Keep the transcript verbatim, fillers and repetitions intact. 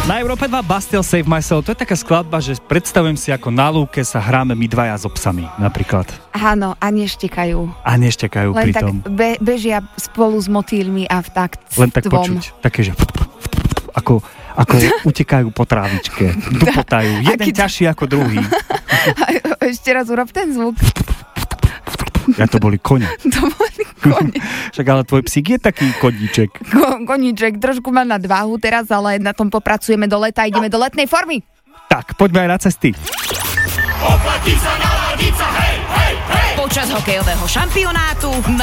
Na Európe dva Bastille Save Myself, to je taká skladba, že predstavujem si, ako na lúke sa hráme my dvaja s obsami, napríklad. Áno, a neštekajú. A neštekajú len pritom. tak be- bežia spolu s motýlmi a v takt Len tak počuť, také, že ako, ako utekajú po trávičke, dupotajú. Jeden Aký... ťažší ako druhý. Ešte raz urob ten zvuk. Ja to boli kone. To boli kone. Však ale tvoj psík je taký koníček. Ko- koníček, trošku má nadváhu teraz, ale na tom popracujeme do leta, ideme do letnej formy. Tak, poďme aj na cesty. Oplatí sa naladiť sa, hej, hej, hej! Počas hokejového šampionátu